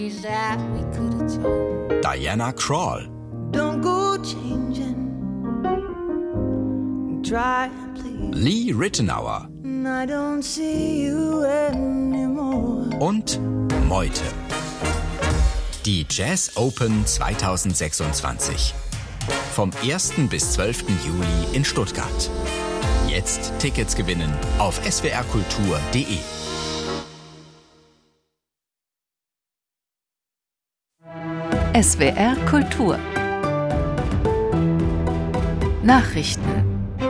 Diana Krall. Don't go changing. Try, please. Lee Rittenauer. I don't see you anymore. Und Meute. Die Jazz Open 2026. Vom 1. bis 12. Juli in Stuttgart. Jetzt Tickets gewinnen auf swrkultur.de. SWR Kultur Nachrichten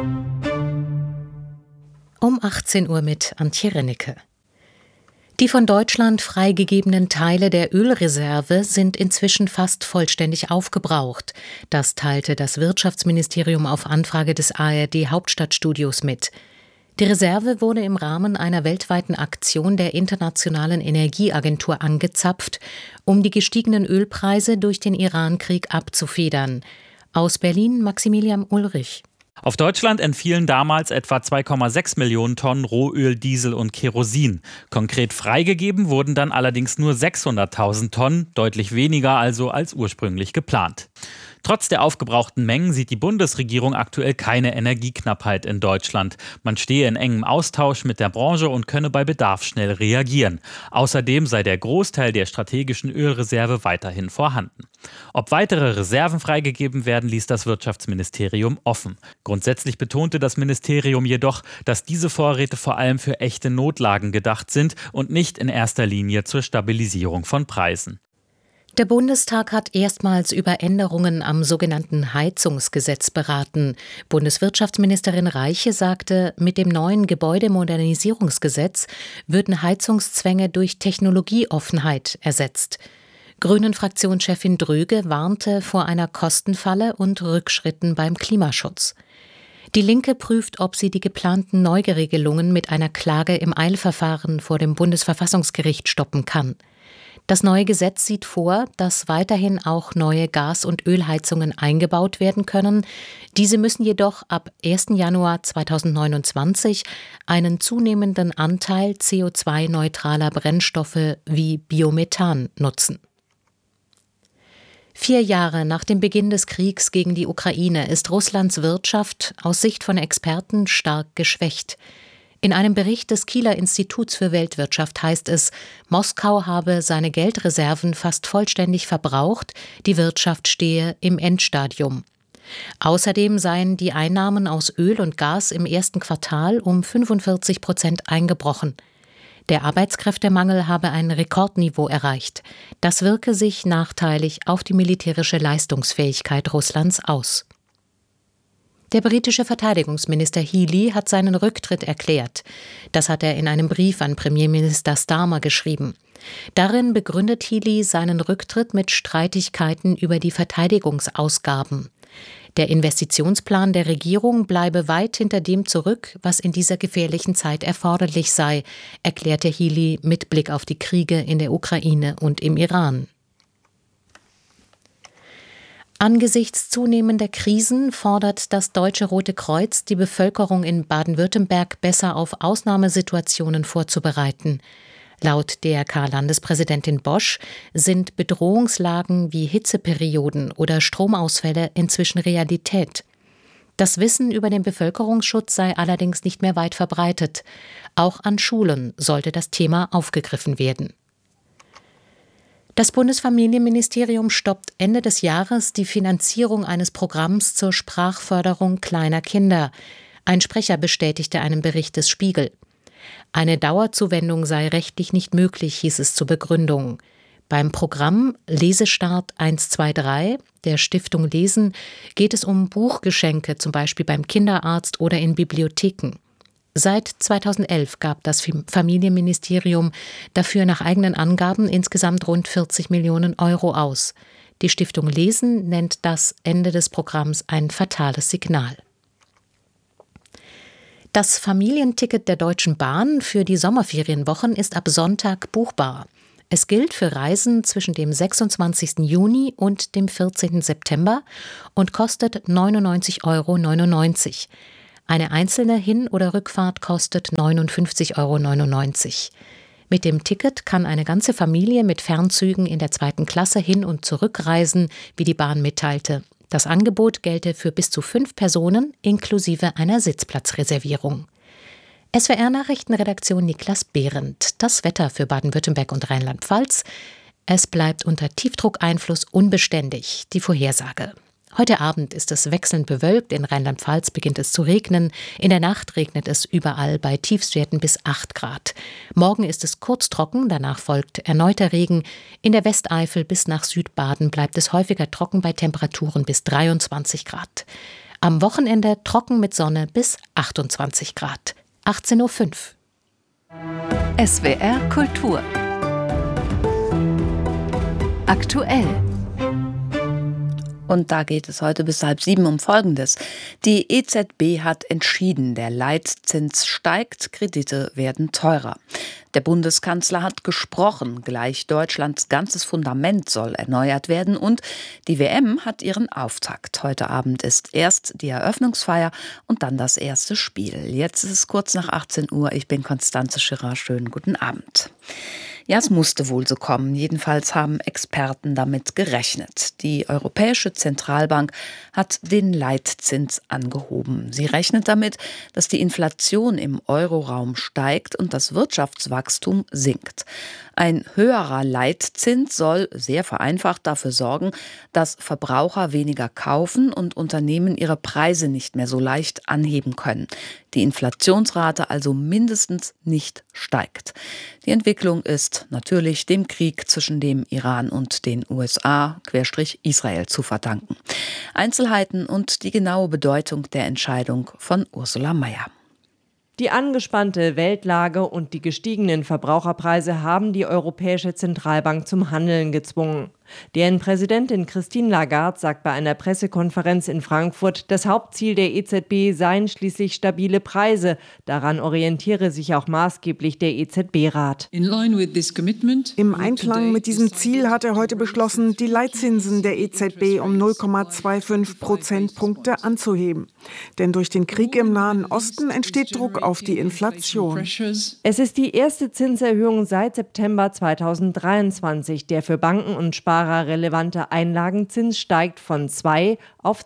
um 18 Uhr mit Antje Rennecke. Die von Deutschland freigegebenen Teile der Ölreserve sind inzwischen fast vollständig aufgebraucht. Das teilte das Wirtschaftsministerium auf Anfrage des ARD-Hauptstadtstudios mit. Die Reserve wurde im Rahmen einer weltweiten Aktion der Internationalen Energieagentur angezapft, um die gestiegenen Ölpreise durch den Irankrieg abzufedern. Aus Berlin Maximilian Ulrich. Auf Deutschland entfielen damals etwa 2,6 Millionen Tonnen Rohöl, Diesel und Kerosin. Konkret freigegeben wurden dann allerdings nur 600.000 Tonnen, deutlich weniger also als ursprünglich geplant. Trotz der aufgebrauchten Mengen sieht die Bundesregierung aktuell keine Energieknappheit in Deutschland. Man stehe in engem Austausch mit der Branche und könne bei Bedarf schnell reagieren. Außerdem sei der Großteil der strategischen Ölreserve weiterhin vorhanden. Ob weitere Reserven freigegeben werden, ließ das Wirtschaftsministerium offen. Grundsätzlich betonte das Ministerium jedoch, dass diese Vorräte vor allem für echte Notlagen gedacht sind und nicht in erster Linie zur Stabilisierung von Preisen. Der Bundestag hat erstmals über Änderungen am sogenannten Heizungsgesetz beraten. Bundeswirtschaftsministerin Reiche sagte, mit dem neuen Gebäudemodernisierungsgesetz würden Heizungszwänge durch Technologieoffenheit ersetzt. Grünen-Fraktionschefin Dröge warnte vor einer Kostenfalle und Rückschritten beim Klimaschutz. Die Linke prüft, ob sie die geplanten Neuregelungen mit einer Klage im Eilverfahren vor dem Bundesverfassungsgericht stoppen kann. Das neue Gesetz sieht vor, dass weiterhin auch neue Gas- und Ölheizungen eingebaut werden können. Diese müssen jedoch ab 1. Januar 2029 einen zunehmenden Anteil CO2-neutraler Brennstoffe wie Biomethan nutzen. 4 Jahre nach dem Beginn des Kriegs gegen die Ukraine ist Russlands Wirtschaft aus Sicht von Experten stark geschwächt. In einem Bericht des Kieler Instituts für Weltwirtschaft heißt es, Moskau habe seine Geldreserven fast vollständig verbraucht, die Wirtschaft stehe im Endstadium. Außerdem seien die Einnahmen aus Öl und Gas im ersten Quartal um 45% eingebrochen. Der Arbeitskräftemangel habe ein Rekordniveau erreicht. Das wirke sich nachteilig auf die militärische Leistungsfähigkeit Russlands aus. Der britische Verteidigungsminister Healey hat seinen Rücktritt erklärt. Das hat er in einem Brief an Premierminister Starmer geschrieben. Darin begründet Healey seinen Rücktritt mit Streitigkeiten über die Verteidigungsausgaben. Der Investitionsplan der Regierung bleibe weit hinter dem zurück, was in dieser gefährlichen Zeit erforderlich sei, erklärte Healey mit Blick auf die Kriege in der Ukraine und im Iran. Angesichts zunehmender Krisen fordert das Deutsche Rote Kreuz die Bevölkerung in Baden-Württemberg besser auf Ausnahmesituationen vorzubereiten. Laut DRK-Landespräsidentin Bosch sind Bedrohungslagen wie Hitzeperioden oder Stromausfälle inzwischen Realität. Das Wissen über den Bevölkerungsschutz sei allerdings nicht mehr weit verbreitet. Auch an Schulen sollte das Thema aufgegriffen werden. Das Bundesfamilienministerium stoppt Ende des Jahres die Finanzierung eines Programms zur Sprachförderung kleiner Kinder. Ein Sprecher bestätigte einen Bericht des Spiegel. Eine Dauerzuwendung sei rechtlich nicht möglich, hieß es zur Begründung. Beim Programm Lesestart 123 der Stiftung Lesen geht es um Buchgeschenke, zum Beispiel beim Kinderarzt oder in Bibliotheken. Seit 2011 gab das Familienministerium dafür nach eigenen Angaben insgesamt rund 40 Millionen Euro aus. Die Stiftung Lesen nennt das Ende des Programms ein fatales Signal. Das Familienticket der Deutschen Bahn für die Sommerferienwochen ist ab Sonntag buchbar. Es gilt für Reisen zwischen dem 26. Juni und dem 14. September und kostet 99,99 Euro. Eine einzelne Hin- oder Rückfahrt kostet 59,99 Euro. Mit dem Ticket kann eine ganze Familie mit Fernzügen in der 2. Klasse hin- und zurückreisen, wie die Bahn mitteilte. Das Angebot gelte für bis zu 5 Personen inklusive einer Sitzplatzreservierung. SWR-Nachrichtenredaktion Niklas Behrendt. Das Wetter für Baden-Württemberg und Rheinland-Pfalz. Es bleibt unter Tiefdruckeinfluss unbeständig. Die Vorhersage. Heute Abend ist es wechselnd bewölkt. In Rheinland-Pfalz beginnt es zu regnen. In der Nacht regnet es überall bei Tiefstwerten bis 8 Grad. Morgen ist es kurz trocken, danach folgt erneuter Regen. In der Westeifel bis nach Südbaden bleibt es häufiger trocken bei Temperaturen bis 23 Grad. Am Wochenende trocken mit Sonne bis 28 Grad. 18.05 Uhr. SWR Kultur. Aktuell. Und da geht es heute bis 6:30 um Folgendes. Die EZB hat entschieden, der Leitzins steigt, Kredite werden teurer. Der Bundeskanzler hat gesprochen, gleich Deutschlands ganzes Fundament soll erneuert werden und die WM hat ihren Auftakt. Heute Abend ist erst die Eröffnungsfeier und dann das erste Spiel. Jetzt ist es kurz nach 18 Uhr. Ich bin Constanze Schirrer. Schönen guten Abend. Ja, es musste wohl so kommen. Jedenfalls haben Experten damit gerechnet. Die Europäische Zentralbank hat den Leitzins angehoben. Sie rechnet damit, dass die Inflation im Euroraum steigt und das Wirtschaftswachstum sinkt. Ein höherer Leitzins soll, sehr vereinfacht, dafür sorgen, dass Verbraucher weniger kaufen und Unternehmen ihre Preise nicht mehr so leicht anheben können. Die Inflationsrate also mindestens nicht steigt. Die Entwicklung ist natürlich dem Krieg zwischen dem Iran und den USA/Israel zu verdanken. Einzelheiten und die genaue Bedeutung der Entscheidung von Ursula Mayer. Die angespannte Weltlage und die gestiegenen Verbraucherpreise haben die Europäische Zentralbank zum Handeln gezwungen. Deren Präsidentin Christine Lagarde sagt bei einer Pressekonferenz in Frankfurt, das Hauptziel der EZB seien schließlich stabile Preise. Daran orientiere sich auch maßgeblich der EZB-Rat. Im Einklang mit diesem Ziel hat er heute beschlossen, die Leitzinsen der EZB um 0,25 Prozentpunkte anzuheben. Denn durch den Krieg im Nahen Osten entsteht Druck auf die Inflation. Es ist die erste Zinserhöhung seit September 2023, der für Banken und Sparer relevante Einlagenzins steigt von 2 auf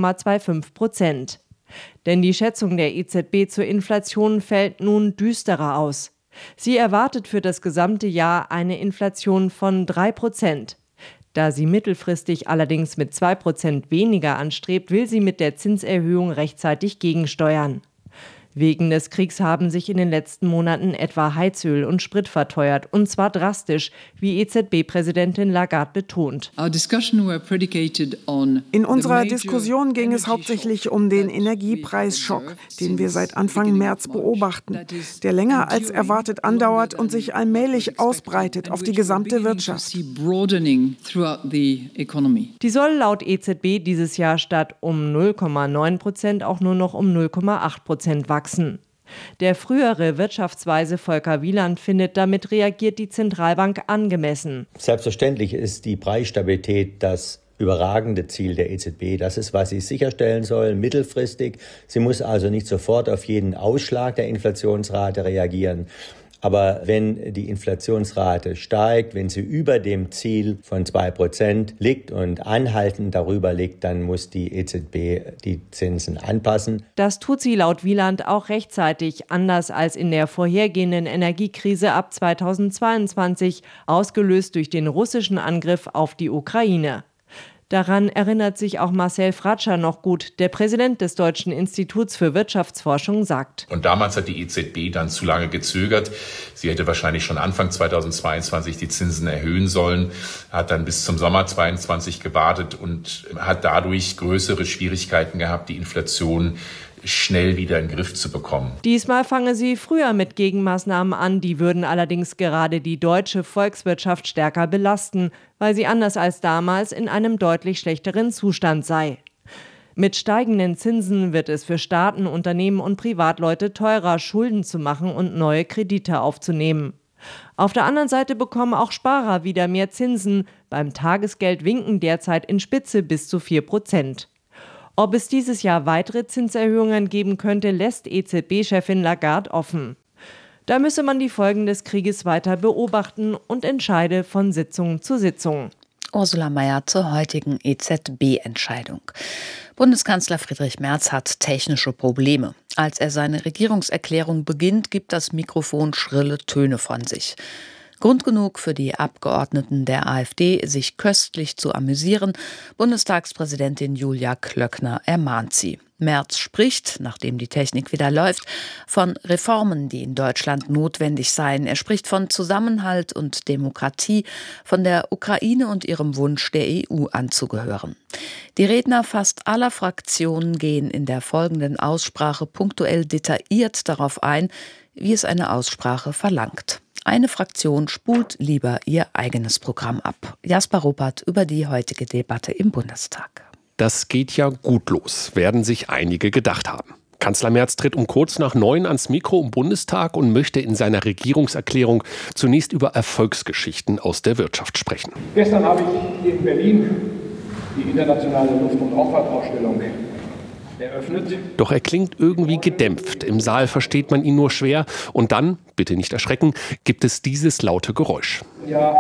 2,25%. Denn die Schätzung der EZB zur Inflation fällt nun düsterer aus. Sie erwartet für das gesamte Jahr eine Inflation von 3%. Da sie mittelfristig allerdings mit 2% weniger anstrebt, will sie mit der Zinserhöhung rechtzeitig gegensteuern. Wegen des Kriegs haben sich in den letzten Monaten etwa Heizöl und Sprit verteuert, und zwar drastisch, wie EZB-Präsidentin Lagarde betont. In unserer Diskussion ging es hauptsächlich um den Energiepreisschock, den wir seit Anfang März beobachten, der länger als erwartet andauert und sich allmählich ausbreitet auf die gesamte Wirtschaft. Die soll laut EZB dieses Jahr statt um 0,9% auch nur noch um 0,8% wachsen. Der frühere Wirtschaftsweise Volker Wieland findet, damit reagiert die Zentralbank angemessen. Selbstverständlich ist die Preisstabilität das überragende Ziel der EZB. Das ist, was sie sicherstellen soll, mittelfristig. Sie muss also nicht sofort auf jeden Ausschlag der Inflationsrate reagieren. Aber wenn die Inflationsrate steigt, wenn sie über dem Ziel von 2% liegt und anhaltend darüber liegt, dann muss die EZB die Zinsen anpassen. Das tut sie laut Wieland auch rechtzeitig, anders als in der vorhergehenden Energiekrise ab 2022, ausgelöst durch den russischen Angriff auf die Ukraine. Daran erinnert sich auch Marcel Fratscher noch gut. Der Präsident des Deutschen Instituts für Wirtschaftsforschung sagt: Und damals hat die EZB dann zu lange gezögert. Sie hätte wahrscheinlich schon Anfang 2022 die Zinsen erhöhen sollen, hat dann bis zum Sommer 2022 gewartet und hat dadurch größere Schwierigkeiten gehabt, die Inflation schnell wieder in den Griff zu bekommen. Diesmal fange sie früher mit Gegenmaßnahmen an, die würden allerdings gerade die deutsche Volkswirtschaft stärker belasten, weil sie anders als damals in einem deutlich schlechteren Zustand sei. Mit steigenden Zinsen wird es für Staaten, Unternehmen und Privatleute teurer, Schulden zu machen und neue Kredite aufzunehmen. Auf der anderen Seite bekommen auch Sparer wieder mehr Zinsen. Beim Tagesgeld winken derzeit in Spitze bis zu 4%. Ob es dieses Jahr weitere Zinserhöhungen geben könnte, lässt EZB-Chefin Lagarde offen. Da müsse man die Folgen des Krieges weiter beobachten und entscheide von Sitzung zu Sitzung. Ursula Mayer zur heutigen EZB-Entscheidung. Bundeskanzler Friedrich Merz hat technische Probleme. Als er seine Regierungserklärung beginnt, gibt das Mikrofon schrille Töne von sich. Grund genug für die Abgeordneten der AfD, sich köstlich zu amüsieren. Bundestagspräsidentin Julia Klöckner ermahnt sie. Merz spricht, nachdem die Technik wieder läuft, von Reformen, die in Deutschland notwendig seien. Er spricht von Zusammenhalt und Demokratie, von der Ukraine und ihrem Wunsch, der EU anzugehören. Die Redner fast aller Fraktionen gehen in der folgenden Aussprache punktuell detailliert darauf ein, wie es eine Aussprache verlangt. Eine Fraktion spult lieber ihr eigenes Programm ab. Jasper Ruppert über die heutige Debatte im Bundestag. Das geht ja gut los, werden sich einige gedacht haben. Kanzler Merz tritt um kurz nach 9 ans Mikro im Bundestag und möchte in seiner Regierungserklärung zunächst über Erfolgsgeschichten aus der Wirtschaft sprechen. Gestern habe ich hier in Berlin die internationale Luft- und Raumfahrtausstellung eröffnet. Doch er klingt irgendwie gedämpft. Im Saal versteht man ihn nur schwer. Und dann, bitte nicht erschrecken, gibt es dieses laute Geräusch. Ja.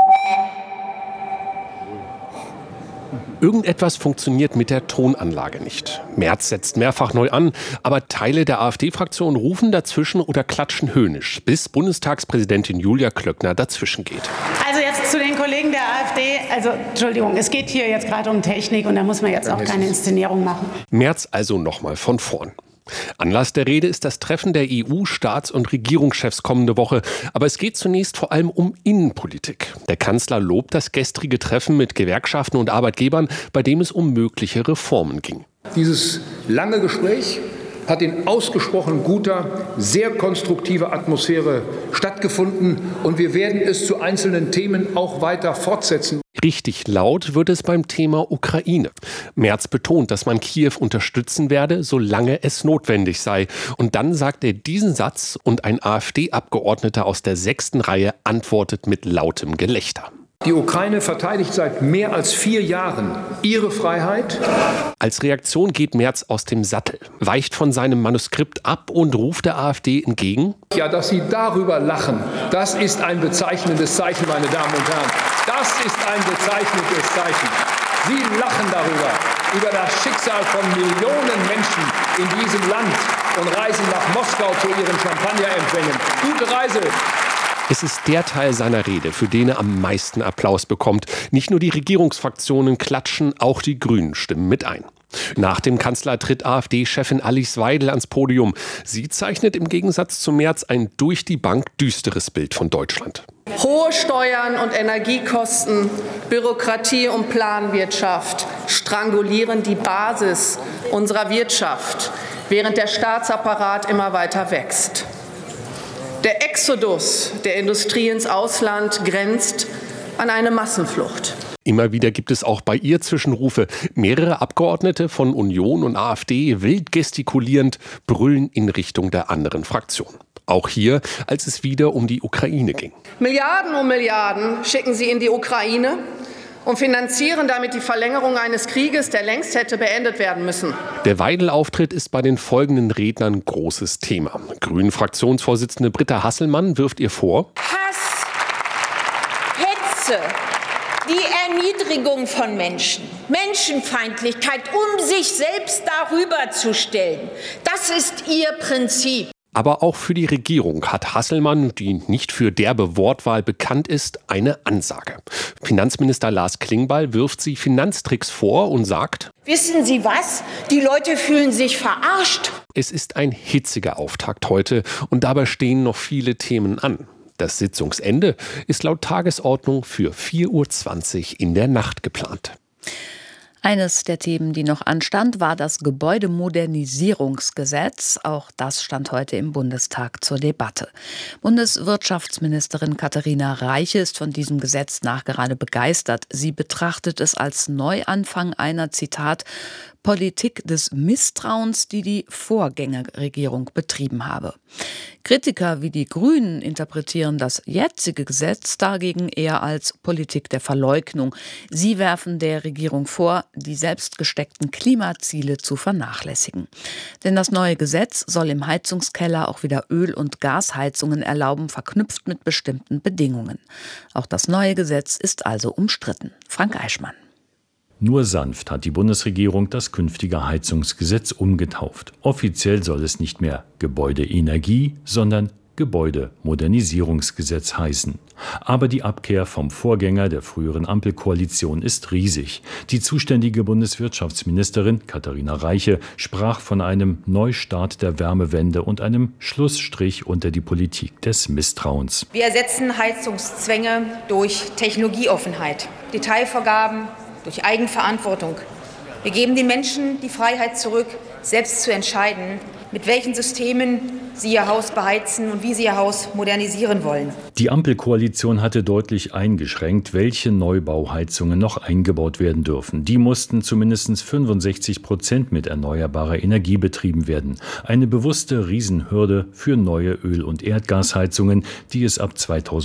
Irgendetwas funktioniert mit der Tonanlage nicht. Merz setzt mehrfach neu an, aber Teile der AfD-Fraktion rufen dazwischen oder klatschen höhnisch, bis Bundestagspräsidentin Julia Klöckner dazwischen geht. Also jetzt zu den Kollegen der AfD. Also Entschuldigung, es geht hier jetzt gerade um Technik und da muss man jetzt auch keine Inszenierung machen. Merz also nochmal von vorn. Anlass der Rede ist das Treffen der EU-Staats- und Regierungschefs kommende Woche. Aber es geht zunächst vor allem um Innenpolitik. Der Kanzler lobt das gestrige Treffen mit Gewerkschaften und Arbeitgebern, bei dem es um mögliche Reformen ging. Dieses lange Gespräch hat in ausgesprochen guter, sehr konstruktiver Atmosphäre stattgefunden und wir werden es zu einzelnen Themen auch weiter fortsetzen. Richtig laut wird es beim Thema Ukraine. Merz betont, dass man Kiew unterstützen werde, solange es notwendig sei. Und dann sagt er diesen Satz und ein AfD-Abgeordneter aus der 6. Reihe antwortet mit lautem Gelächter. Die Ukraine verteidigt seit mehr als 4 Jahren ihre Freiheit. Als Reaktion geht Merz aus dem Sattel, weicht von seinem Manuskript ab und ruft der AfD entgegen: Ja, dass Sie darüber lachen, das ist ein bezeichnendes Zeichen, meine Damen und Herren. Das ist ein bezeichnendes Zeichen. Sie lachen darüber, über das Schicksal von Millionen Menschen in diesem Land und reisen nach Moskau zu ihren Champagnerempfängen. Gute Reise! Es ist der Teil seiner Rede, für den er am meisten Applaus bekommt. Nicht nur die Regierungsfraktionen klatschen, auch die Grünen stimmen mit ein. Nach dem Kanzler tritt AfD-Chefin Alice Weidel ans Podium. Sie zeichnet im Gegensatz zu Merz ein durch die Bank düsteres Bild von Deutschland. Hohe Steuern und Energiekosten, Bürokratie und Planwirtschaft strangulieren die Basis unserer Wirtschaft, während der Staatsapparat immer weiter wächst. Der Exodus der Industrie ins Ausland grenzt an eine Massenflucht. Immer wieder gibt es auch bei ihr Zwischenrufe. Mehrere Abgeordnete von Union und AfD, wild gestikulierend, brüllen in Richtung der anderen Fraktion. Auch hier, als es wieder um die Ukraine ging. Milliarden um Milliarden schicken sie in die Ukraine und finanzieren damit die Verlängerung eines Krieges, der längst hätte beendet werden müssen. Der Weidel-Auftritt ist bei den folgenden Rednern großes Thema. Grünen-Fraktionsvorsitzende Britta Hasselmann wirft ihr vor: Hass, Hetze, die Erniedrigung von Menschen, Menschenfeindlichkeit, um sich selbst darüber zu stellen. Das ist ihr Prinzip. Aber auch für die Regierung hat Hasselmann, die nicht für derbe Wortwahl bekannt ist, eine Ansage. Finanzminister Lars Klingbeil wirft sie Finanztricks vor und sagt: Wissen Sie was? Die Leute fühlen sich verarscht. Es ist ein hitziger Auftakt heute und dabei stehen noch viele Themen an. Das Sitzungsende ist laut Tagesordnung für 4:20 Uhr in der Nacht geplant. Eines der Themen, die noch anstand, war das Gebäudemodernisierungsgesetz. Auch das stand heute im Bundestag zur Debatte. Bundeswirtschaftsministerin Katharina Reiche ist von diesem Gesetz nachgerade begeistert. Sie betrachtet es als Neuanfang einer, Zitat, Politik des Misstrauens, die die Vorgängerregierung betrieben habe. Kritiker wie die Grünen interpretieren das jetzige Gesetz dagegen eher als Politik der Verleugnung. Sie werfen der Regierung vor, die selbst gesteckten Klimaziele zu vernachlässigen. Denn das neue Gesetz soll im Heizungskeller auch wieder Öl- und Gasheizungen erlauben, verknüpft mit bestimmten Bedingungen. Auch das neue Gesetz ist also umstritten. Frank Eichmann. Nur sanft hat die Bundesregierung das künftige Heizungsgesetz umgetauft. Offiziell soll es nicht mehr Gebäudeenergie, sondern Gebäudemodernisierungsgesetz heißen. Aber die Abkehr vom Vorgänger der früheren Ampelkoalition ist riesig. Die zuständige Bundeswirtschaftsministerin Katharina Reiche sprach von einem Neustart der Wärmewende und einem Schlussstrich unter die Politik des Misstrauens. Wir ersetzen Heizungszwänge durch Technologieoffenheit, Detailvorgaben durch Eigenverantwortung. Wir geben den Menschen die Freiheit zurück, selbst zu entscheiden, mit welchen Systemen sie ihr Haus beheizen und wie sie ihr Haus modernisieren wollen. Die Ampelkoalition hatte deutlich eingeschränkt, welche Neubauheizungen noch eingebaut werden dürfen. Die mussten zu mindestens 65% mit erneuerbarer Energie betrieben werden. Eine bewusste Riesenhürde für neue Öl- und Erdgasheizungen, die es ab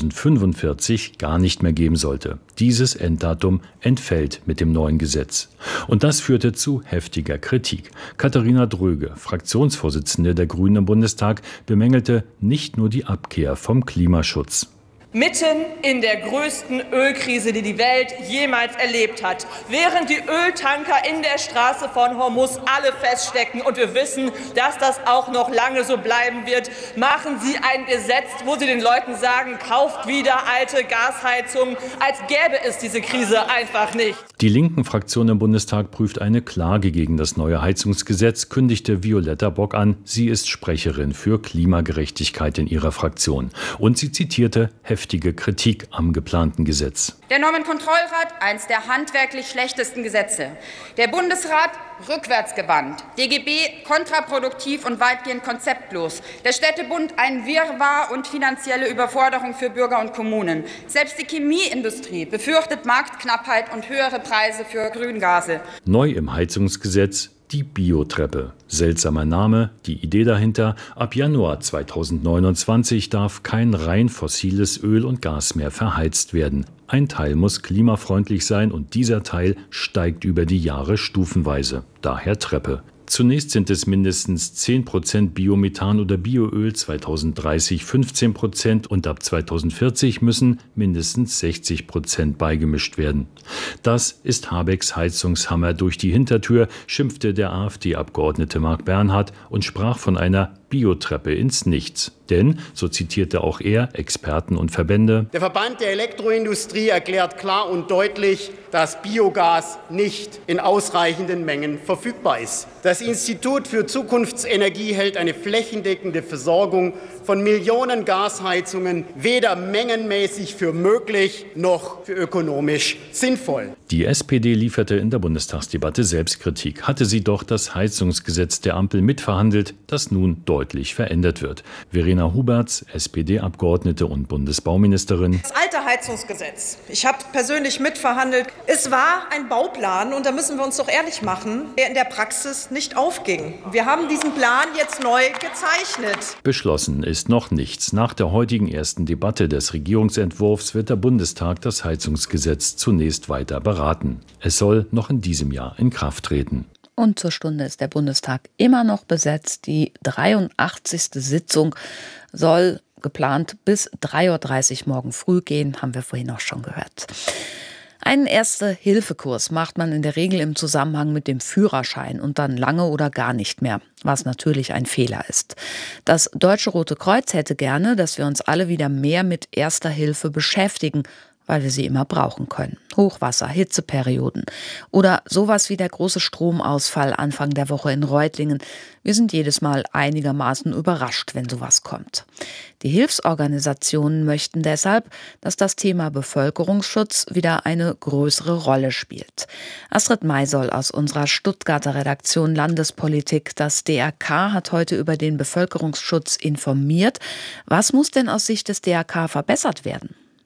2045 gar nicht mehr geben sollte. Dieses Enddatum entfällt mit dem neuen Gesetz. Und das führte zu heftiger Kritik. Katharina Dröge, Fraktionsvorsitzende der Grünen im Bundestag, bemängelte nicht nur die Abkehr vom Klimaschutz. Mitten in der größten Ölkrise, die die Welt jemals erlebt hat, während die Öltanker in der Straße von Hormuz alle feststecken und wir wissen, dass das auch noch lange so bleiben wird, machen Sie ein Gesetz, wo Sie den Leuten sagen, kauft wieder alte Gasheizungen, als gäbe es diese Krise einfach nicht. Die linken Fraktion im Bundestag prüft eine Klage gegen das neue Heizungsgesetz, kündigte Violetta Bock an. Sie ist Sprecherin für Klimagerechtigkeit in ihrer Fraktion. Und sie zitierte heftige Kritik am geplanten Gesetz. Der Normenkontrollrat, eines der handwerklich schlechtesten Gesetze. Der Bundesrat, rückwärtsgewandt. DGB, kontraproduktiv und weitgehend konzeptlos. Der Städtebund, ein Wirrwarr und finanzielle Überforderung für Bürger und Kommunen. Selbst die Chemieindustrie befürchtet Marktknappheit und höhere Preise für Grüngase. Neu im Heizungsgesetz die Biotreppe. Seltsamer Name, die Idee dahinter: ab Januar 2029 darf kein rein fossiles Öl und Gas mehr verheizt werden. Ein Teil muss klimafreundlich sein und dieser Teil steigt über die Jahre stufenweise. Daher Treppe. Zunächst sind es mindestens 10% Biomethan oder Bioöl, 2030 15% und ab 2040 müssen mindestens 60% beigemischt werden. Das ist Habecks Heizungshammer durch die Hintertür, schimpfte der AfD-Abgeordnete Marc Bernhard und sprach von einer Biotreppe ins Nichts. Denn, so zitierte auch er Experten und Verbände: Der Verband der Elektroindustrie erklärt klar und deutlich, dass Biogas nicht in ausreichenden Mengen verfügbar ist. Das Institut für Zukunftsenergie hält eine flächendeckende Versorgung von Millionen Gasheizungen weder mengenmäßig für möglich noch für ökonomisch sinnvoll. Die SPD lieferte in der Bundestagsdebatte Selbstkritik. Hatte sie doch das Heizungsgesetz der Ampel mitverhandelt, das nun deutlich verändert wird. Verena Huberts, SPD-Abgeordnete und Bundesbauministerin. Das alte Heizungsgesetz, ich habe persönlich mitverhandelt, es war ein Bauplan und da müssen wir uns doch ehrlich machen, der in der Praxis nicht aufging. Wir haben diesen Plan jetzt neu gezeichnet. Beschlossen ist noch nichts. Nach der heutigen ersten Debatte des Regierungsentwurfs wird der Bundestag das Heizungsgesetz zunächst weiter beraten. Es soll noch in diesem Jahr in Kraft treten. Und zur Stunde ist der Bundestag immer noch besetzt. Die 83. Sitzung soll geplant bis 3:30 Uhr morgen früh gehen, haben wir vorhin auch schon gehört. Einen Erste-Hilfe-Kurs macht man in der Regel im Zusammenhang mit dem Führerschein und dann lange oder gar nicht mehr, was natürlich ein Fehler ist. Das Deutsche Rote Kreuz hätte gerne, dass wir uns alle wieder mehr mit Erster Hilfe beschäftigen, weil wir sie immer brauchen können. Hochwasser, Hitzeperioden oder sowas wie der große Stromausfall Anfang der Woche in Reutlingen. Wir sind jedes Mal einigermaßen überrascht, wenn sowas kommt. Die Hilfsorganisationen möchten deshalb, dass das Thema Bevölkerungsschutz wieder eine größere Rolle spielt. Astrid Maisoll aus unserer Stuttgarter Redaktion Landespolitik. Das DRK hat heute über den Bevölkerungsschutz informiert. Was muss denn aus Sicht des DRK verbessert werden?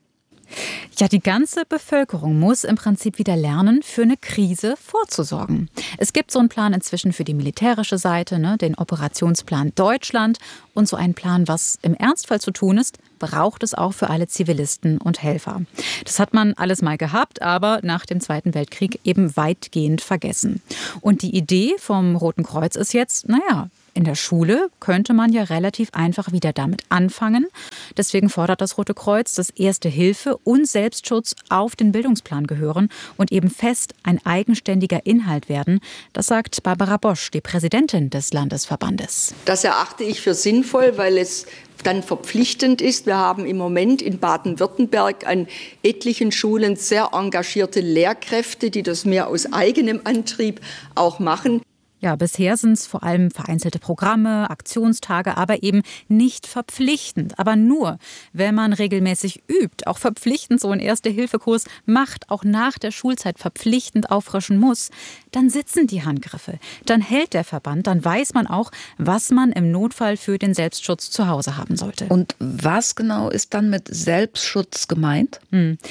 Ja, die ganze Bevölkerung muss im Prinzip wieder lernen, für eine Krise vorzusorgen. Es gibt so einen Plan inzwischen für die militärische Seite, den Operationsplan Deutschland. Und so einen Plan, was im Ernstfall zu tun ist, braucht es auch für alle Zivilisten und Helfer. Das hat man alles mal gehabt, aber nach dem Zweiten Weltkrieg eben weitgehend vergessen. Und die Idee vom Roten Kreuz ist jetzt, in der Schule könnte man ja relativ einfach wieder damit anfangen. Deswegen fordert das Rote Kreuz, dass Erste Hilfe und Selbstschutz auf den Bildungsplan gehören und eben fest ein eigenständiger Inhalt werden. Das sagt Barbara Bosch, die Präsidentin des Landesverbandes. Das erachte ich für sinnvoll, weil es dann verpflichtend ist. Wir haben im Moment in Baden-Württemberg an etlichen Schulen sehr engagierte Lehrkräfte, die das mehr aus eigenem Antrieb auch machen. Ja, bisher sind es vor allem vereinzelte Programme, Aktionstage, aber eben nicht verpflichtend. Aber nur, wenn man regelmäßig übt, auch verpflichtend so einen Erste-Hilfe-Kurs macht, auch nach der Schulzeit verpflichtend auffrischen muss, dann sitzen die Handgriffe. Dann hält der Verband, dann weiß man auch, was man im Notfall für den Selbstschutz zu Hause haben sollte. Und was genau ist dann mit Selbstschutz gemeint?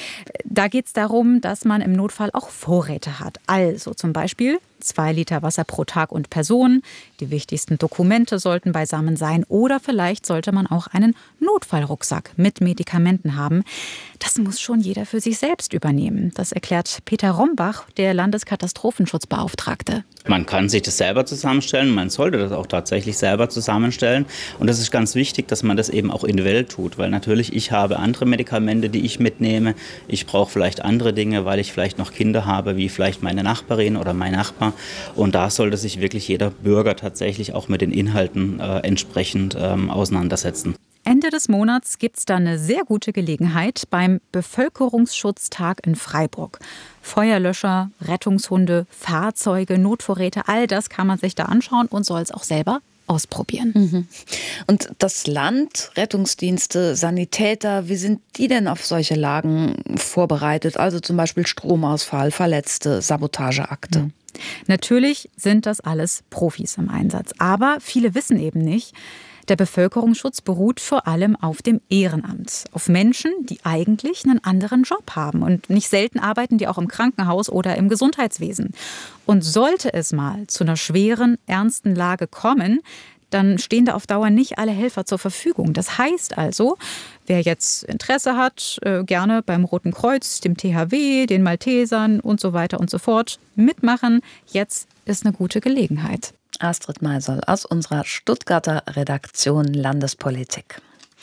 Da geht es darum, dass man im Notfall auch Vorräte hat. Also zum Beispiel 2 Liter Wasser pro Tag und Person. Die wichtigsten Dokumente sollten beisammen sein. Oder vielleicht sollte man auch einen Notfallrucksack mit Medikamenten haben. Das muss schon jeder für sich selbst übernehmen. Das erklärt Peter Rombach, der Landeskatastrophenschutz-Beauftragte. Man kann sich das selber zusammenstellen, man sollte das auch tatsächlich selber zusammenstellen. Und das ist ganz wichtig, dass man das eben auch individuell tut. Weil natürlich, ich habe andere Medikamente, die ich mitnehme. Ich brauche vielleicht andere Dinge, weil ich vielleicht noch Kinder habe, wie vielleicht meine Nachbarin oder mein Nachbar. Und da sollte sich wirklich jeder Bürger tatsächlich auch mit den Inhalten entsprechend auseinandersetzen. Ende des Monats gibt es da eine sehr gute Gelegenheit beim Bevölkerungsschutztag in Freiburg. Feuerlöscher, Rettungshunde, Fahrzeuge, Notvorräte, all das kann man sich da anschauen und soll es auch selber ausprobieren. Und das Land, Rettungsdienste, Sanitäter, wie sind die denn auf solche Lagen vorbereitet? Also zum Beispiel Stromausfall, Verletzte, Sabotageakte. Natürlich sind das alles Profis im Einsatz. Aber viele wissen eben nicht, der Bevölkerungsschutz beruht vor allem auf dem Ehrenamt. Auf Menschen, die eigentlich einen anderen Job haben. Und nicht selten arbeiten die auch im Krankenhaus oder im Gesundheitswesen. Und sollte es mal zu einer schweren, ernsten Lage kommen, dann stehen da auf Dauer nicht alle Helfer zur Verfügung. Das heißt also, wer jetzt Interesse hat, gerne beim Roten Kreuz, dem THW, den Maltesern und so weiter und so fort mitmachen. Jetzt ist eine gute Gelegenheit. Astrid Meisel aus unserer Stuttgarter Redaktion Landespolitik.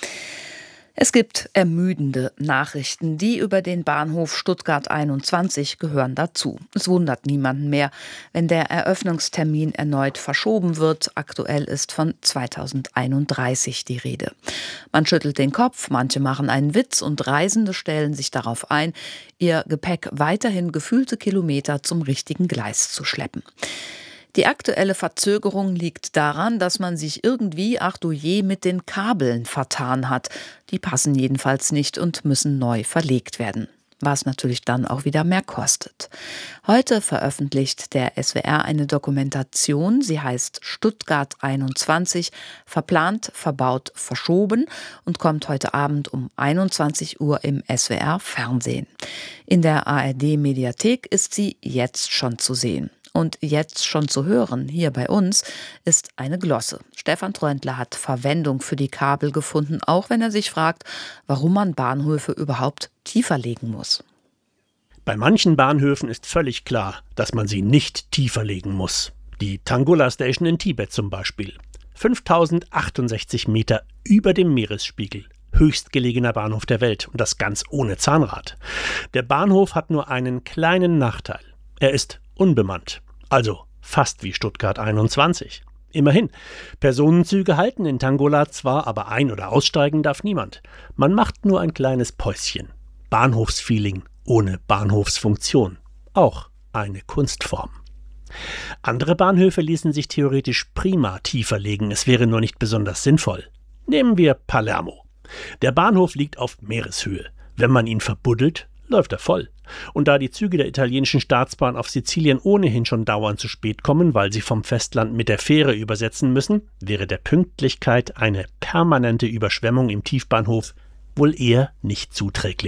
Es gibt ermüdende Nachrichten, die über den Bahnhof Stuttgart 21 gehören dazu. Es wundert niemanden mehr, wenn der Eröffnungstermin erneut verschoben wird. Aktuell ist von 2031 die Rede. Man schüttelt den Kopf, manche machen einen Witz und Reisende stellen sich darauf ein, ihr Gepäck weiterhin gefühlte Kilometer zum richtigen Gleis zu schleppen. Die aktuelle Verzögerung liegt daran, dass man sich irgendwie, ach du je, mit den Kabeln vertan hat. Die passen jedenfalls nicht und müssen neu verlegt werden. Was natürlich dann auch wieder mehr kostet. Heute veröffentlicht der SWR eine Dokumentation, sie heißt Stuttgart 21, verplant, verbaut, verschoben und kommt heute Abend um 21 Uhr im SWR Fernsehen. In der ARD-Mediathek ist sie jetzt schon zu sehen. Und jetzt schon zu hören, hier bei uns, ist eine Glosse. Stefan Treundler hat Verwendung für die Kabel gefunden, auch wenn er sich fragt, warum man Bahnhöfe überhaupt tiefer legen muss. Bei manchen Bahnhöfen ist völlig klar, dass man sie nicht tiefer legen muss. Die Tangola Station in Tibet zum Beispiel. 5068 Meter über dem Meeresspiegel. Höchstgelegener Bahnhof der Welt und das ganz ohne Zahnrad. Der Bahnhof hat nur einen kleinen Nachteil. Er ist unbemannt. Also fast wie Stuttgart 21. Immerhin, Personenzüge halten in Tangola zwar, aber ein- oder aussteigen darf niemand. Man macht nur ein kleines Päuschen. Bahnhofsfeeling ohne Bahnhofsfunktion. Auch eine Kunstform. Andere Bahnhöfe ließen sich theoretisch prima tiefer legen, es wäre nur nicht besonders sinnvoll. Nehmen wir Palermo. Der Bahnhof liegt auf Meereshöhe. Wenn man ihn verbuddelt, läuft er voll. Und da die Züge der italienischen Staatsbahn auf Sizilien ohnehin schon dauernd zu spät kommen, weil sie vom Festland mit der Fähre übersetzen müssen, wäre der Pünktlichkeit eine permanente Überschwemmung im Tiefbahnhof wohl eher nicht zuträglich.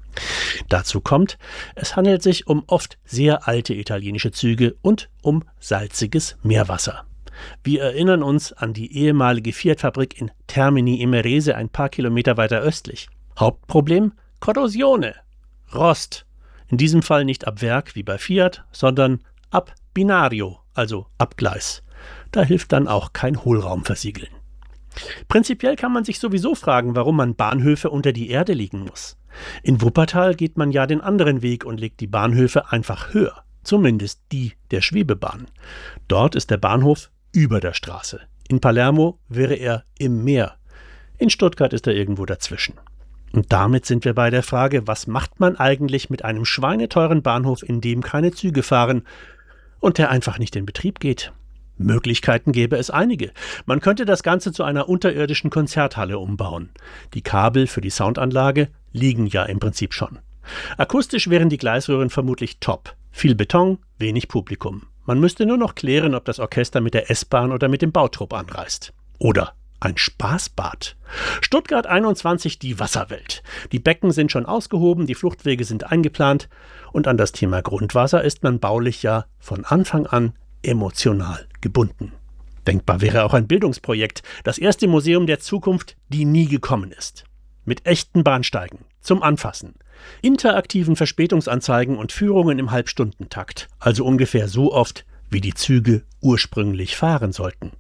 Dazu kommt, es handelt sich um oft sehr alte italienische Züge und um salziges Meerwasser. Wir erinnern uns an die ehemalige Fiat-Fabrik in Termini Imerese ein paar Kilometer weiter östlich. Hauptproblem? Korrosione, Rost. In diesem Fall nicht ab Werk wie bei Fiat, sondern ab Binario, also ab Gleis. Da hilft dann auch kein Hohlraumversiegeln. Prinzipiell kann man sich sowieso fragen, warum man Bahnhöfe unter die Erde legen muss. In Wuppertal geht man ja den anderen Weg und legt die Bahnhöfe einfach höher. Zumindest die der Schwebebahn. Dort ist der Bahnhof über der Straße. In Palermo wäre er im Meer. In Stuttgart ist er irgendwo dazwischen. Und damit sind wir bei der Frage, was macht man eigentlich mit einem schweineteuren Bahnhof, in dem keine Züge fahren und der einfach nicht in Betrieb geht? Möglichkeiten gäbe es einige. Man könnte das Ganze zu einer unterirdischen Konzerthalle umbauen. Die Kabel für die Soundanlage liegen ja im Prinzip schon. Akustisch wären die Gleisröhren vermutlich top. Viel Beton, wenig Publikum. Man müsste nur noch klären, ob das Orchester mit der S-Bahn oder mit dem Bautrupp anreist. Oder ein Spaßbad. Stuttgart 21, die Wasserwelt. Die Becken sind schon ausgehoben, die Fluchtwege sind eingeplant und an das Thema Grundwasser ist man baulich ja von Anfang an emotional gebunden. Denkbar wäre auch ein Bildungsprojekt, das erste Museum der Zukunft, die nie gekommen ist. Mit echten Bahnsteigen, zum Anfassen, interaktiven Verspätungsanzeigen und Führungen im Halbstundentakt, also ungefähr so oft, wie die Züge ursprünglich fahren sollten.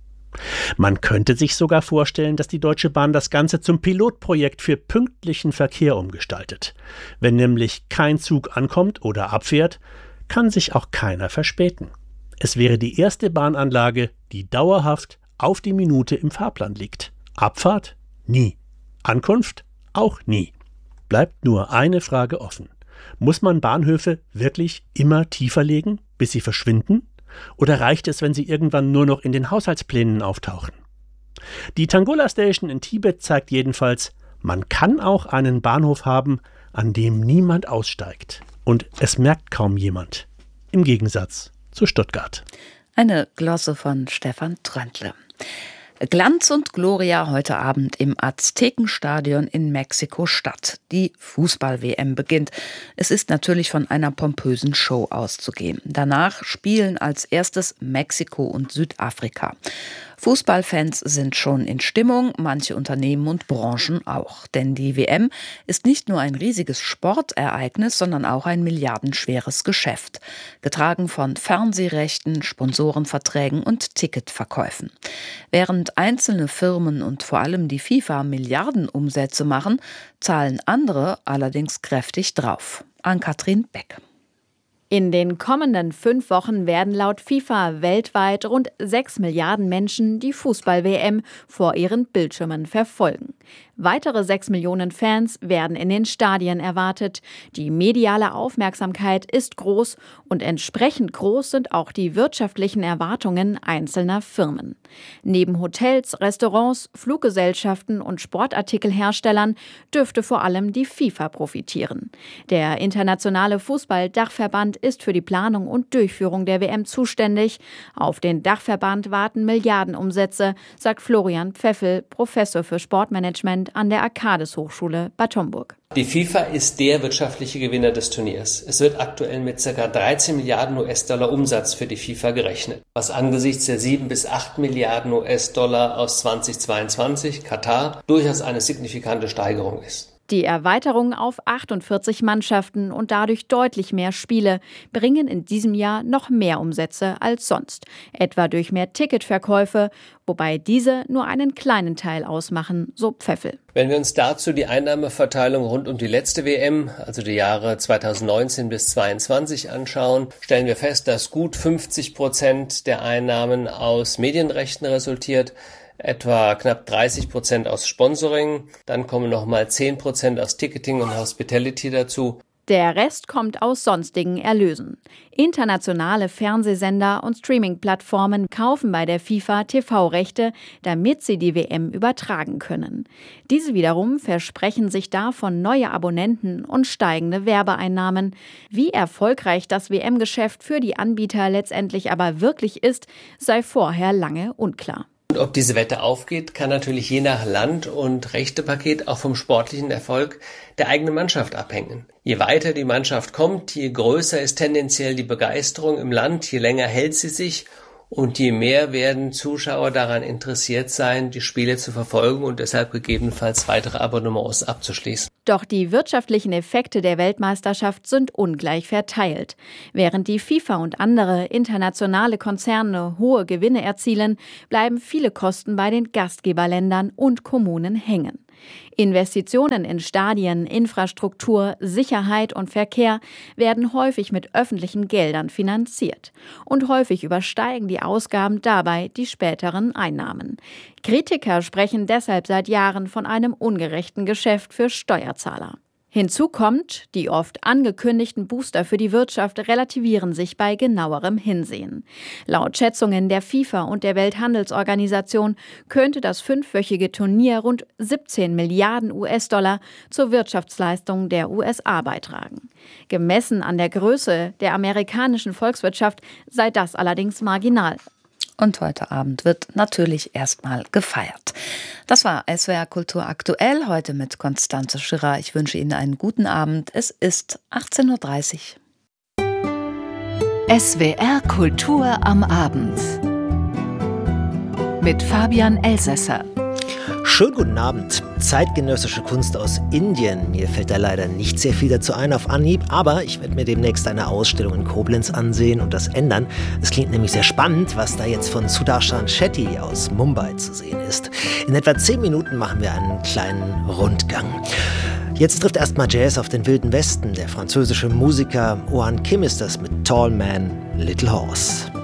Man könnte sich sogar vorstellen, dass die Deutsche Bahn das Ganze zum Pilotprojekt für pünktlichen Verkehr umgestaltet. Wenn nämlich kein Zug ankommt oder abfährt, kann sich auch keiner verspäten. Es wäre die erste Bahnanlage, die dauerhaft auf die Minute im Fahrplan liegt. Abfahrt? Nie. Ankunft? Auch nie. Bleibt nur eine Frage offen. Muss man Bahnhöfe wirklich immer tiefer legen, bis sie verschwinden? Oder reicht es, wenn sie irgendwann nur noch in den Haushaltsplänen auftauchen? Die Tangola Station in Tibet zeigt jedenfalls, man kann auch einen Bahnhof haben, an dem niemand aussteigt. Und es merkt kaum jemand. Im Gegensatz zu Stuttgart. Eine Glosse von Stefan Tröndle. Glanz und Gloria heute Abend im Aztekenstadion in Mexiko-Stadt. Die Fußball-WM beginnt. Es ist natürlich von einer pompösen Show auszugehen. Danach spielen als erstes Mexiko und Südafrika. Fußballfans sind schon in Stimmung, manche Unternehmen und Branchen auch. Denn die WM ist nicht nur ein riesiges Sportereignis, sondern auch ein milliardenschweres Geschäft. Getragen von Fernsehrechten, Sponsorenverträgen und Ticketverkäufen. Während einzelne Firmen und vor allem die FIFA Milliardenumsätze machen, zahlen andere allerdings kräftig drauf. Ann-Kathrin Beck. In den kommenden 5 Wochen werden laut FIFA weltweit rund 6 Milliarden Menschen die Fußball-WM vor ihren Bildschirmen verfolgen. Weitere 6 Millionen Fans werden in den Stadien erwartet. Die mediale Aufmerksamkeit ist groß und entsprechend groß sind auch die wirtschaftlichen Erwartungen einzelner Firmen. Neben Hotels, Restaurants, Fluggesellschaften und Sportartikelherstellern dürfte vor allem die FIFA profitieren. Der internationale Fußball-Dachverband ist für die Planung und Durchführung der WM zuständig. Auf den Dachverband warten Milliardenumsätze, sagt Florian Pfeffel, Professor für Sportmanagement an der Arcades-Hochschule Bad Homburg. Die FIFA ist der wirtschaftliche Gewinner des Turniers. Es wird aktuell mit ca. 13 Milliarden US-Dollar Umsatz für die FIFA gerechnet, was angesichts der 7 bis 8 Milliarden US-Dollar aus 2022, Katar, durchaus eine signifikante Steigerung ist. Die Erweiterung auf 48 Mannschaften und dadurch deutlich mehr Spiele bringen in diesem Jahr noch mehr Umsätze als sonst, etwa durch mehr Ticketverkäufe, wobei diese nur einen kleinen Teil ausmachen, so Pfeffel. Wenn wir uns dazu die Einnahmeverteilung rund um die letzte WM, also die Jahre 2019 bis 2022 anschauen, stellen wir fest, dass gut 50% der Einnahmen aus Medienrechten resultiert, etwa knapp 30% aus Sponsoring, dann kommen nochmal 10% aus Ticketing und Hospitality dazu. Der Rest kommt aus sonstigen Erlösen. Internationale Fernsehsender und Streaming-Plattformen kaufen bei der FIFA TV-Rechte, damit sie die WM übertragen können. Diese wiederum versprechen sich davon neue Abonnenten und steigende Werbeeinnahmen. Wie erfolgreich das WM-Geschäft für die Anbieter letztendlich aber wirklich ist, sei vorher lange unklar. Und ob diese Wette aufgeht, kann natürlich je nach Land und Rechtepaket auch vom sportlichen Erfolg der eigenen Mannschaft abhängen. Je weiter die Mannschaft kommt, je größer ist tendenziell die Begeisterung im Land, je länger hält sie sich und je mehr werden Zuschauer daran interessiert sein, die Spiele zu verfolgen und deshalb gegebenenfalls weitere Abonnements abzuschließen. Doch die wirtschaftlichen Effekte der Weltmeisterschaft sind ungleich verteilt. Während die FIFA und andere internationale Konzerne hohe Gewinne erzielen, bleiben viele Kosten bei den Gastgeberländern und Kommunen hängen. Investitionen in Stadien, Infrastruktur, Sicherheit und Verkehr werden häufig mit öffentlichen Geldern finanziert. Und häufig übersteigen die Ausgaben dabei die späteren Einnahmen. Kritiker sprechen deshalb seit Jahren von einem ungerechten Geschäft für Steuerzahler. Hinzu kommt, die oft angekündigten Booster für die Wirtschaft relativieren sich bei genauerem Hinsehen. Laut Schätzungen der FIFA und der Welthandelsorganisation könnte das 5-wöchige Turnier rund 17 Milliarden US-Dollar zur Wirtschaftsleistung der USA beitragen. Gemessen an der Größe der amerikanischen Volkswirtschaft sei das allerdings marginal. Und heute Abend wird natürlich erstmal gefeiert. Das war SWR Kultur aktuell, heute mit Constanze Schirrer. Ich wünsche Ihnen einen guten Abend. Es ist 18.30 Uhr. SWR Kultur am Abend. Mit Fabian Elsässer. Schönen guten Abend. Zeitgenössische Kunst aus Indien. Mir fällt da leider nicht sehr viel dazu ein auf Anhieb, aber ich werde mir demnächst eine Ausstellung in Koblenz ansehen und das ändern. Es klingt nämlich sehr spannend, was da jetzt von Sudarshan Shetty aus Mumbai zu sehen ist. In etwa 10 Minuten machen wir einen kleinen Rundgang. Jetzt trifft erstmal Jazz auf den Wilden Westen. Der französische Musiker Ohan Kim ist das mit Tall Man, Little Horse.